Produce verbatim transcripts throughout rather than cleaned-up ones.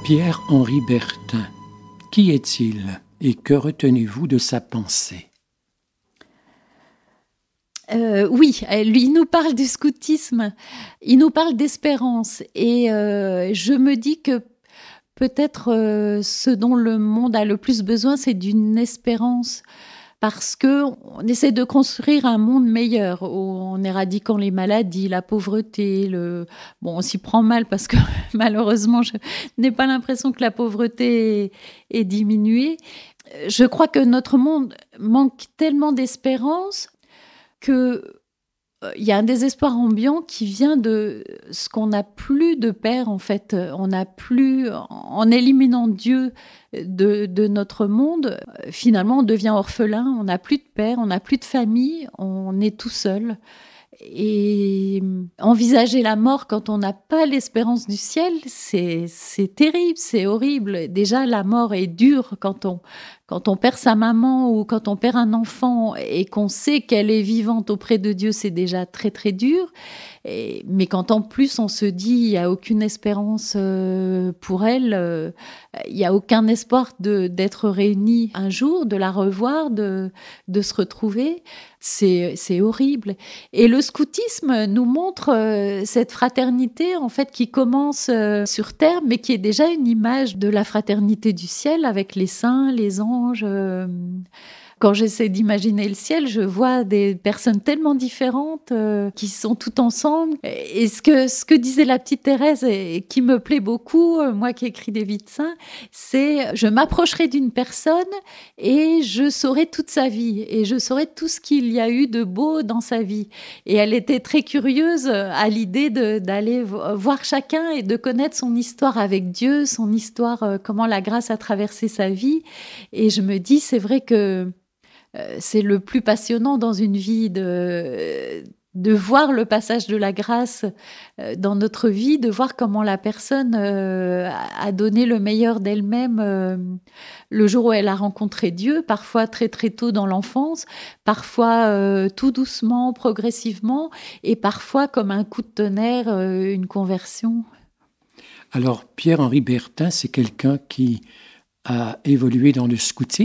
Pierre-Henri Bertin, qui est-il et que retenez-vous de sa pensée ? Euh, oui, lui, il nous parle du scoutisme, il nous parle d'espérance. Et euh, je me dis que peut-être euh, ce dont le monde a le plus besoin, c'est d'une espérance. Parce qu'on essaie de construire un monde meilleur en éradiquant les maladies, la pauvreté. Le... Bon, on s'y prend mal parce que malheureusement, je n'ai pas l'impression que la pauvreté est, est diminuée. Je crois que notre monde manque tellement d'espérance qu'il y a un désespoir ambiant qui vient de ce qu'on n'a plus de père, en fait. On n'a plus, en éliminant Dieu de, de notre monde, finalement, on devient orphelin, on n'a plus de père, on n'a plus de famille, on est tout seul. Et envisager la mort quand on n'a pas l'espérance du ciel, c'est, c'est terrible, c'est horrible. Déjà, la mort est dure quand on, quand on perd sa maman ou quand on perd un enfant et qu'on sait qu'elle est vivante auprès de Dieu, c'est déjà très, très dur. Et, mais quand en plus on se dit il n'y a aucune espérance euh, pour elle, euh, il n'y a aucun espoir de, d'être réunis un jour, de la revoir, de, de se retrouver, c'est, c'est horrible. Et le scoutisme nous montre euh, cette fraternité en fait qui commence euh, sur terre, mais qui est déjà une image de la fraternité du ciel avec les saints, les anges. Euh, Quand j'essaie d'imaginer le ciel, je vois des personnes tellement différentes euh, qui sont toutes ensemble. Et ce que, ce que disait la petite Thérèse et qui me plaît beaucoup, euh, moi qui écris des vies de saints, c'est je m'approcherai d'une personne et je saurai toute sa vie et je saurai tout ce qu'il y a eu de beau dans sa vie. Et elle était très curieuse à l'idée de, d'aller voir chacun et de connaître son histoire avec Dieu, son histoire, euh, comment la grâce a traversé sa vie. Et je me dis, c'est vrai que c'est le plus passionnant dans une vie de, de voir le passage de la grâce dans notre vie, de voir comment la personne a donné le meilleur d'elle-même le jour où elle a rencontré Dieu, parfois très très tôt dans l'enfance, parfois tout doucement, progressivement, et parfois comme un coup de tonnerre, une conversion. Alors Pierre-Henri Bertin, c'est quelqu'un qui a évolué dans le scoutisme ?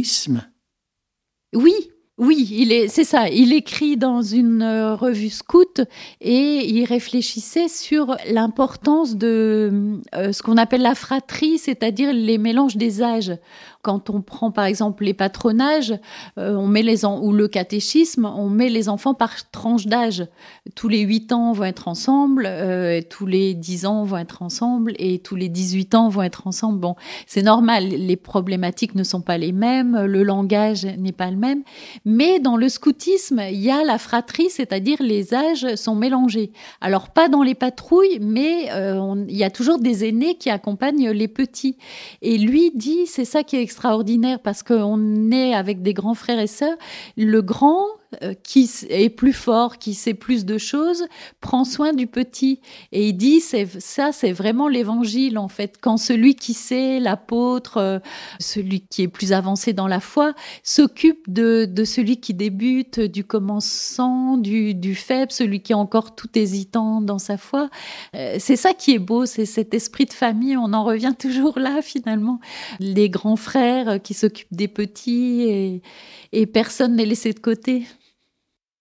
Oui, oui, il est, c'est ça. Il écrit dans une euh, revue scout et il réfléchissait sur l'importance de euh, ce qu'on appelle la fratrie, c'est-à-dire les mélanges des âges. Quand on prend par exemple les patronages, euh, on met les en... ou le catéchisme, on met les enfants par tranche d'âge. Tous les huit ans vont être ensemble, euh, tous les dix ans vont être ensemble et tous les dix-huit ans vont être ensemble. Bon, c'est normal, les problématiques ne sont pas les mêmes, le langage n'est pas le même. Mais dans le scoutisme, il y a la fratrie, c'est-à-dire les âges sont mélangés. Alors pas dans les patrouilles, mais euh, on... il y a toujours des aînés qui accompagnent les petits. Et lui dit, c'est ça qui est extraordinaire parce qu'on est avec des grands frères et sœurs. Le grand, euh, qui est plus fort, qui sait plus de choses, prend soin du petit. Et il dit, c'est, ça, c'est vraiment l'évangile, en fait. Quand celui qui sait, l'apôtre, euh, celui qui est plus avancé dans la foi, s'occupe de, de celui qui débute, du commençant, du, du faible, celui qui est encore tout hésitant dans sa foi. Euh, c'est ça qui est beau, c'est cet esprit de famille. On en revient toujours là, finalement. Les grands frères qui s'occupent des petits et, et personne n'est laissé de côté.